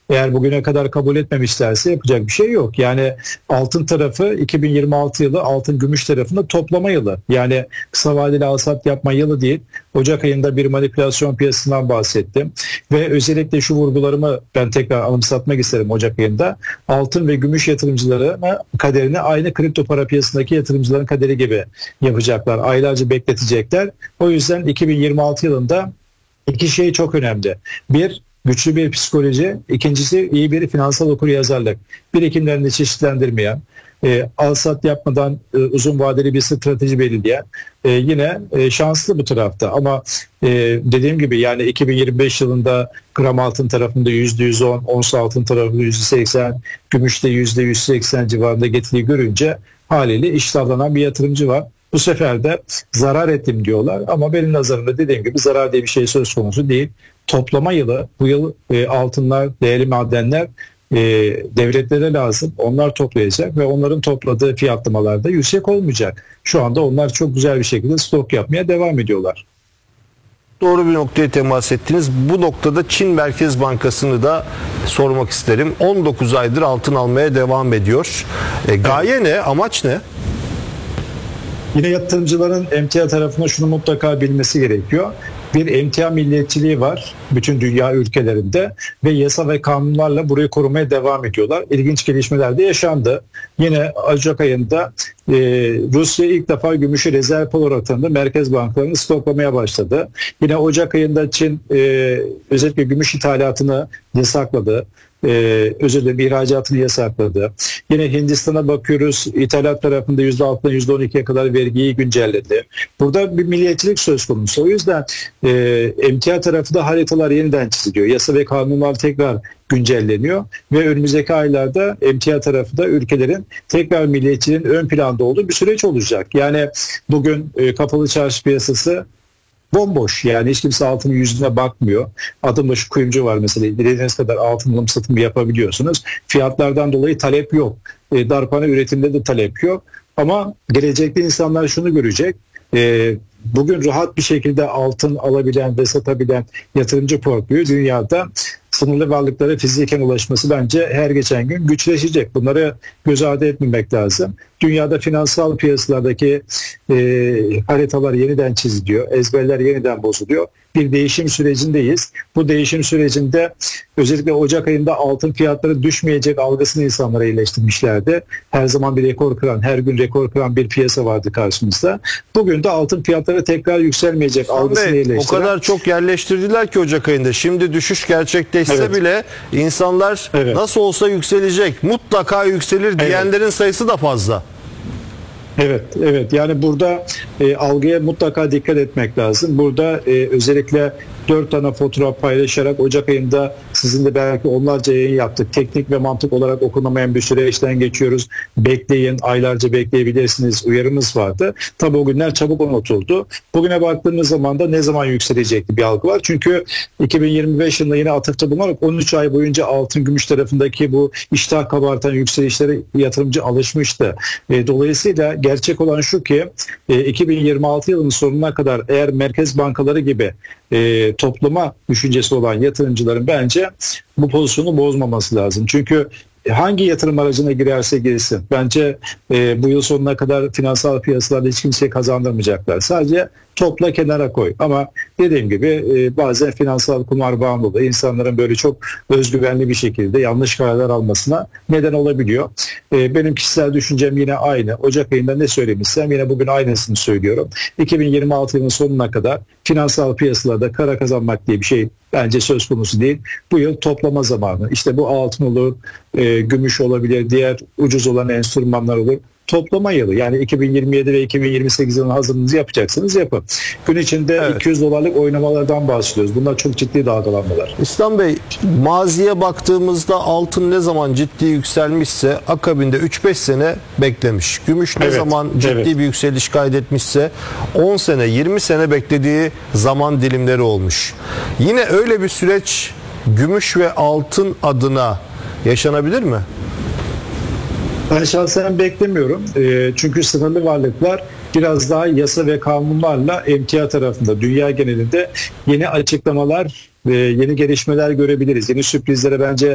Eğer bugüne kadar kabul etmemişlerse yapacak bir şey yok. Yani altın tarafı 2026 yılı altın gümüş tarafında toplama yılı. Yani kısa vadeli alsat yapma yılı değil. Ocak ayında bir manipülasyon piyasasından bahsettim. Ve özellikle şu vurgularımı ben tekrar anımsatmak isterim Ocak ayında. Altın ve gümüş yatırımcılarına kaderini aynı kripto para piyasasındaki yatırımcıların kaderi gibi yapacaklar. Aylarca bekletecekler. O yüzden 2026 yılında iki şey çok önemli. Bir, güçlü bir psikoloji. İkincisi iyi bir finansal okuryazarlık. Birikimlerini çeşitlendirmeyen, al-sat yapmadan uzun vadeli bir strateji belirleyen yine şanslı bu tarafta. Ama dediğim gibi yani 2025 yılında gram altın tarafında %110, ons altın tarafında %80, gümüşte %180 civarında getiriyi görünce haliyle iştahlanan bir yatırımcı var. Bu sefer de zarar ettim diyorlar ama benim nazarımda dediğim gibi zarar diye bir şey söz konusu değil. Toplama yılı, bu yıl altınlar, değerli madenler devletlere lazım. Onlar toplayacak ve onların topladığı fiyatlamalar da yüksek olmayacak. Şu anda onlar çok güzel bir şekilde stok yapmaya devam ediyorlar. Doğru bir noktaya temas ettiniz. Bu noktada Çin Merkez Bankası'nı da sormak isterim. 19 aydır altın almaya devam ediyor. Gaye ne? Amaç ne? Yine yatırımcıların emtia tarafında şunu mutlaka bilmesi gerekiyor. Bir emtia milliyetçiliği var bütün dünya ülkelerinde ve yasa ve kanunlarla burayı korumaya devam ediyorlar. İlginç gelişmeler de yaşandı. Yine Ocak ayında Rusya ilk defa gümüşü rezerv olarak tanıdı. Merkez bankalarını stoklamaya başladı. Yine Ocak ayında Çin özellikle gümüş ithalatını yasakladı. Özür dilerim, ihracatını yasakladı. Yine Hindistan'a bakıyoruz. İthalat tarafında %6'dan %12'ye kadar vergiyi güncelledi. Burada bir milliyetçilik söz konusu. O yüzden emtia tarafı da haritalar yeniden çiziliyor. Yasa ve kanunlar tekrar güncelleniyor ve önümüzdeki aylarda emtia tarafı da ülkelerin tekrar milliyetçiliğin ön planda olduğu bir süreç olacak. Yani bugün kapalı çarşı piyasası bomboş, yani hiç kimse altının yüzüne bakmıyor. Adım başı kuyumcu var mesela. Dilediğiniz kadar altın alım satımı yapabiliyorsunuz. Fiyatlardan dolayı talep yok. Darphane üretimde de talep yok. Ama gelecekte insanlar şunu görecek. Bugün rahat bir şekilde altın alabilen ve satabilen yatırımcı portföyü dünyada sınırlı varlıklara fiziken ulaşması bence her geçen gün güçleşecek. Bunları göz ardı etmemek lazım. Dünyada finansal piyasalardaki haritalar yeniden çiziliyor, ezberler yeniden bozuluyor. Bir değişim sürecindeyiz. Bu değişim sürecinde özellikle Ocak ayında altın fiyatları düşmeyecek algısını insanlara iyileştirmişlerdi. Her zaman bir rekor kıran, her gün rekor kıran bir piyasa vardı karşımızda. Bugün de altın fiyatları tekrar yükselmeyecek algısını iyileştiren. O kadar çok yerleştirdiler ki Ocak ayında. Şimdi düşüş gerçekleşse bile insanlar nasıl olsa yükselecek, mutlaka yükselir diyenlerin sayısı da fazla. Evet. Yani burada algıya mutlaka dikkat etmek lazım. Burada özellikle 4 tane fotoğraf paylaşarak Ocak ayında sizinle belki onlarca yayın yaptık. Teknik ve mantık olarak okunamayan bir süreçten geçiyoruz. Bekleyin, aylarca bekleyebilirsiniz uyarımız vardı. Tabii o günler çabuk unutuldu. Bugüne baktığımız zaman da ne zaman yükselecekti bir algı var. Çünkü 2025 yılında yine atıfta bulunarak 13 ay boyunca altın gümüş tarafındaki bu iştah kabartan yükselişlere yatırımcı alışmıştı. Dolayısıyla gerçek olan şu ki 2026 yılının sonuna kadar eğer merkez bankaları gibi toplama düşüncesi olan yatırımcıların bence bu pozisyonu bozmaması lazım. Çünkü hangi yatırım aracına girerse girsin bence bu yıl sonuna kadar finansal piyasalarda hiç kimseye kazandırmayacaklar. Sadece topla kenara koy. Ama dediğim gibi bazen finansal kumar bağımlılığı insanların böyle çok özgüvenli bir şekilde yanlış kararlar almasına neden olabiliyor. Benim kişisel düşüncem yine aynı. Ocak ayında ne söylemişsem yine bugün aynısını söylüyorum. 2026 yılının sonuna kadar finansal piyasalarda kara kazanmak diye bir şey bence söz konusu değil. Bu yıl toplama zamanı. İşte bu altın olur, gümüş olabilir, diğer ucuz olan enstrümanlar olur. Toplama yılı, yani 2027 ve 2028 yılının hazırlığınızı yapacaksınız, yapın. Gün içinde 200 dolarlık oynamalardan bahsediyoruz. Bunlar çok ciddi dalgalanmalar. İslam Bey, maziye baktığımızda altın ne zaman ciddi yükselmişse akabinde 3-5 sene beklemiş. Gümüş ne zaman ciddi bir yükseliş kaydetmişse 10 sene, 20 sene beklediği zaman dilimleri olmuş. Yine öyle bir süreç gümüş ve altın adına yaşanabilir mi? Ben şahsen beklemiyorum. Çünkü sınırlı varlıklar biraz daha yasa ve kanunlarla emtia tarafında, dünya genelinde yeni açıklamalar ve yeni gelişmeler görebiliriz. Yeni sürprizlere bence